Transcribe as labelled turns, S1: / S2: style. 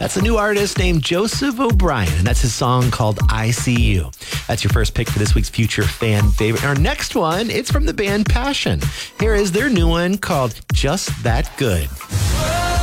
S1: That's a new artist named Joseph O'Brien, and that's his song called I See You. That's your first pick for this week's Future Fan Favorite. Our next one, it's from the band Passion. Here is their new one called Just That Good.